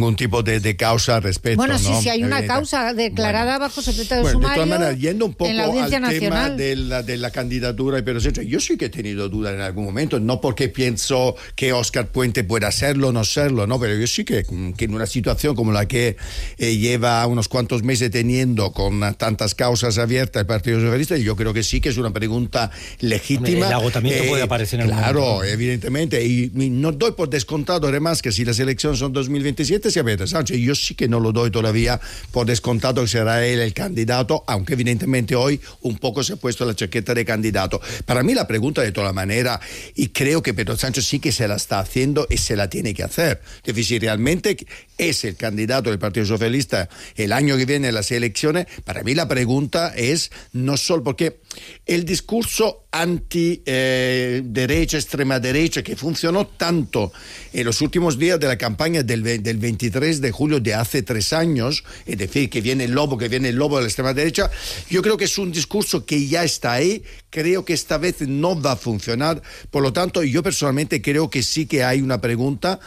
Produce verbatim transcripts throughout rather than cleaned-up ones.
ningún tipo de, de causa al respecto. Bueno, sí, ¿no? sí hay una Evidente. causa declarada bueno. bajo secreto de bueno, sumario de todas maneras, yendo un poco en la Audiencia al Nacional. tema de la, de la candidatura de Pedro Sánchez, yo sí que he tenido dudas en algún momento, no porque pienso que Óscar Puente pueda serlo o no serlo, no, pero yo sí que, que en una situación como la que eh, lleva unos cuantos meses teniendo con tantas causas abiertas el Partido Socialista, yo creo que sí que es una pregunta legítima. El agotamiento eh, puede aparecer en claro, el momento. Evidentemente, y, y no doy por descontado además que si las elecciones son dos mil veintisiete se Pedro Sánchez, yo sí que no lo doy todavía por descontado que será él el candidato, aunque evidentemente hoy un poco se ha puesto la chaqueta de candidato. Para mí la pregunta de toda manera, y creo que Pedro Sánchez sí que se la está haciendo y se la tiene que hacer, es decir, si realmente es el candidato del Partido Socialista el año que viene en las elecciones, para mí la pregunta es no solo porque el discurso anti-derecha, eh, extrema derecha, que funcionó tanto en los últimos días de la campaña del, del veintitrés de julio de hace tres años, es decir, que viene el lobo, que viene el lobo de la extrema derecha, yo creo que es un discurso que ya está ahí, creo que esta vez no va a funcionar, por lo tanto, yo personalmente creo que sí que hay una pregunta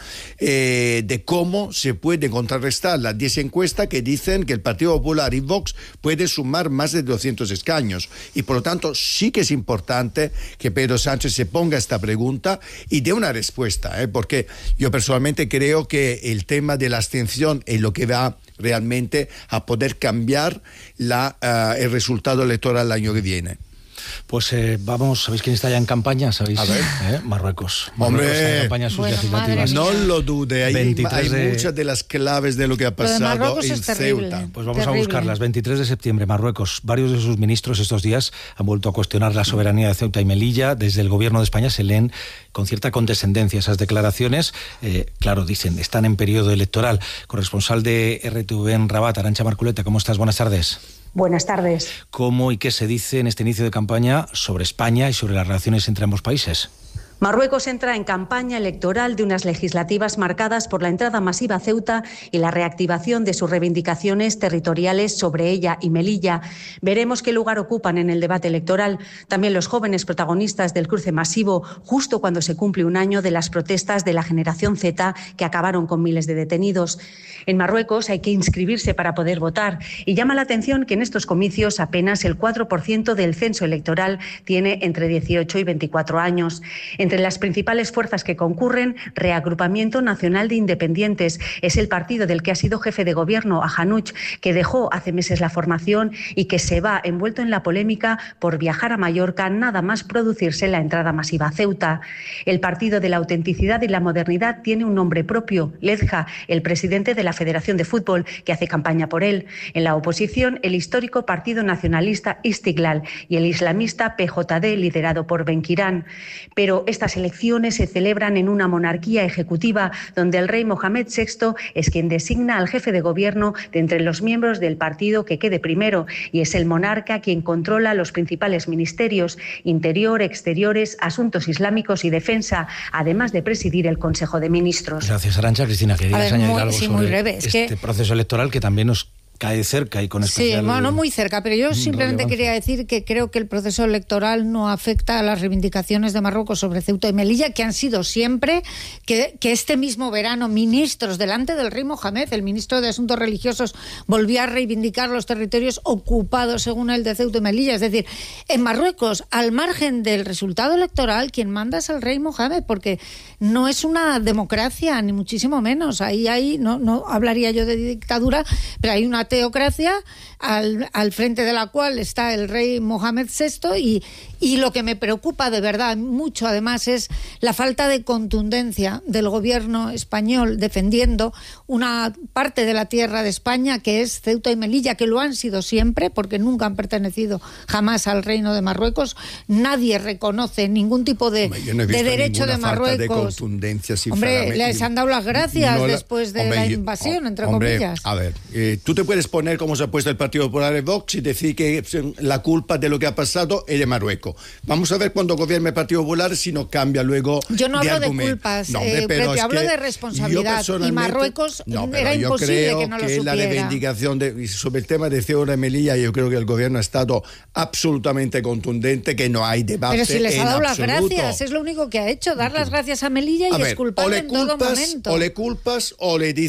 eh, de cómo se puede contrarrestar las diez encuestas que dicen que el Partido Popular y Vox pueden sumar más de doscientos escaños, y por lo tanto sí que es importante que Pedro Sánchez se ponga esta pregunta y dé una respuesta, ¿eh? Porque yo personalmente creo que el tema de la abstención es lo que va realmente a poder cambiar la, uh, el resultado electoral el año que viene. Pues eh, vamos, ¿sabéis quién está ya en campaña? ¿Sabéis? A ver. ¿Eh? Marruecos. Hombre, Marruecos está en campaña sus bueno, legislativas. No lo dude, hay, hay de... muchas de las claves de lo que ha pasado en Ceuta. Pues vamos terrible. a buscarlas. veintitrés de septiembre, Marruecos. Varios de sus ministros estos días han vuelto a cuestionar la soberanía de Ceuta y Melilla. Desde el gobierno de España se leen con cierta condescendencia esas declaraciones. Eh, claro, dicen, están en periodo electoral. Corresponsal de R T V en Rabat, Arantxa Marculeta, ¿cómo estás? Buenas tardes. Buenas tardes. ¿Cómo y qué se dice en este inicio de campaña sobre España y sobre las relaciones entre ambos países? Marruecos entra en campaña electoral de unas legislativas marcadas por la entrada masiva a Ceuta y la reactivación de sus reivindicaciones territoriales sobre ella y Melilla. Veremos qué lugar ocupan en el debate electoral también los jóvenes protagonistas del cruce masivo, justo cuando se cumple un año de las protestas de la generación Z que acabaron con miles de detenidos. En Marruecos hay que inscribirse para poder votar y llama la atención que en estos comicios apenas el cuatro por ciento del censo electoral tiene entre dieciocho y veinticuatro años. Entre las principales fuerzas que concurren, Reagrupamiento Nacional de Independientes. Es el partido del que ha sido jefe de gobierno Ahanuch, que dejó hace meses la formación y que se va envuelto en la polémica por viajar a Mallorca nada más producirse la entrada masiva a Ceuta. El Partido de la Autenticidad y la Modernidad tiene un nombre propio, Lezja, el presidente de la Federación de Fútbol, que hace campaña por él. En la oposición, el histórico Partido Nacionalista Istiklal y el islamista P J D, liderado por Benquirán. Pero estas elecciones se celebran en una monarquía ejecutiva donde el rey Mohamed sexto es quien designa al jefe de gobierno de entre los miembros del partido que quede primero, y es el monarca quien controla los principales ministerios: Interior, Exteriores, Asuntos Islámicos y Defensa, además de presidir el Consejo de Ministros. Gracias, Arantxa. Cristina, ¿querías ver, añadir muy, algo sí, sobre muy breve. Es este que... proceso electoral que también nos cae cerca y con especial... Sí, bueno, muy cerca, pero yo simplemente quería decir que creo que el proceso electoral no afecta a las reivindicaciones de Marruecos sobre Ceuta y Melilla, que han sido siempre, que, que este mismo verano ministros delante del rey Mohamed, el ministro de Asuntos Religiosos, volvió a reivindicar los territorios ocupados según él de Ceuta y Melilla. Es decir, en Marruecos, al margen del resultado electoral, quien manda es el rey Mohamed, porque no es una democracia, ni muchísimo menos. Ahí, ahí no, no hablaría yo de dictadura, pero hay una teocracia al, al frente de la cual está el rey Mohamed sexto y, y lo que me preocupa de verdad mucho además es la falta de contundencia del gobierno español defendiendo una parte de la tierra de España que es Ceuta y Melilla, que lo han sido siempre porque nunca han pertenecido jamás al reino de Marruecos. Nadie reconoce ningún tipo de, hombre, yo no he de derecho de Marruecos. De contundencia, hombre, les han dado las gracias no la, después de hombre, la invasión, entre hombre, comillas. A ver, eh, tú te puedes poner como se ha puesto el Partido Popular de Vox y decir que la culpa de lo que ha pasado es de Marruecos. Vamos a ver cuando gobierne el Partido Popular si no cambia luego. Yo no de hablo argumento. de culpas, no, hombre, eh, pero te hablo que de responsabilidad. Y Marruecos no, era imposible que no lo que supiera. La reivindicación de, sobre el tema de Ceuta y Melilla, yo creo que el gobierno ha estado absolutamente contundente, que no hay debate. Pero si les ha dado las absoluto. gracias, es lo único que ha hecho, dar las gracias a Melilla y a ver, esculparle en culpas, todo momento. O le culpas o le dices